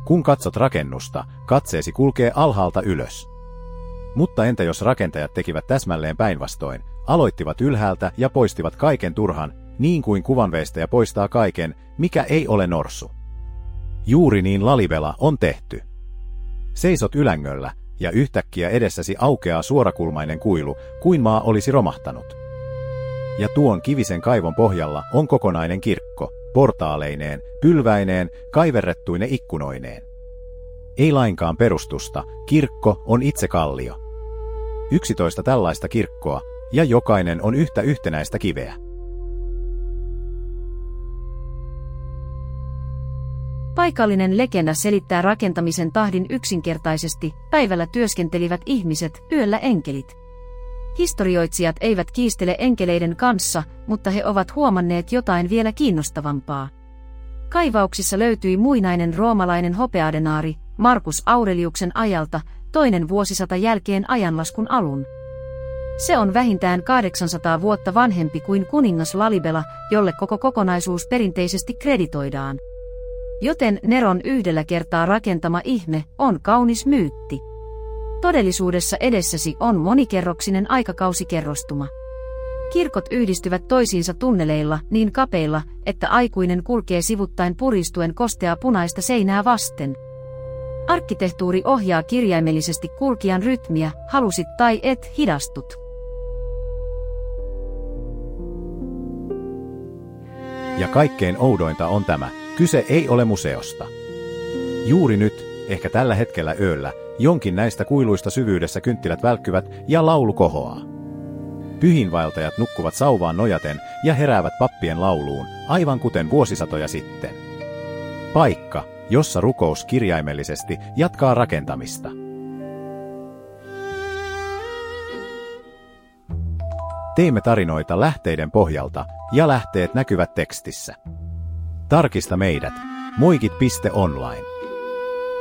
Kun katsot rakennusta, katseesi kulkee alhaalta ylös. Mutta entä jos rakentajat tekivät täsmälleen päinvastoin, aloittivat ylhäältä ja poistivat kaiken turhan, niin kuin kuvanveistäjä poistaa kaiken, mikä ei ole norsu. Juuri niin Lalibela on tehty. Seisot ylängöllä, ja yhtäkkiä edessäsi aukeaa suorakulmainen kuilu, kuin maa olisi romahtanut. Ja tuon kivisen kaivon pohjalla on kokonainen kirkko, portaaleineen, pylväineen, kaiverrettuine ikkunoineen. Ei lainkaan perustusta, kirkko on itse kallio. 11 tällaista kirkkoa, ja jokainen on yhtä yhtenäistä kiveä. Paikallinen legenda selittää rakentamisen tahdin yksinkertaisesti: päivällä työskentelivät ihmiset, yöllä enkelit. Historioitsijat eivät kiistele enkeleiden kanssa, mutta he ovat huomanneet jotain vielä kiinnostavampaa. Kaivauksissa löytyi muinainen roomalainen hopeadenaari Marcus Aureliuksen ajalta, 2. vuosisata jälkeen ajanlaskun alun. Se on vähintään 800 vuotta vanhempi kuin kuningas Lalibela, jolle koko kokonaisuus perinteisesti kreditoidaan. Joten Neron yhdellä kertaa rakentama ihme on kaunis myytti. Todellisuudessa edessäsi on monikerroksinen aikakausikerrostuma. Kirkot yhdistyvät toisiinsa tunneleilla niin kapeilla, että aikuinen kulkee sivuttain puristuen kosteaa punaista seinää vasten. Arkkitehtuuri ohjaa kirjaimellisesti kulkijan rytmiä, halusit tai et, hidastut. Ja kaikkein oudointa on tämä: kyse ei ole museosta. Juuri nyt, ehkä tällä hetkellä yöllä, jonkin näistä kuiluista syvyydessä kynttilät välkkyvät ja laulu kohoaa. Pyhiinvaeltajat nukkuvat sauvaan nojaten ja heräävät pappien lauluun, aivan kuten vuosisatoja sitten. Paikka, jossa rukous kirjaimellisesti jatkaa rakentamista. Teemme tarinoita lähteiden pohjalta, ja lähteet näkyvät tekstissä. Tarkista meidät: moikit.online.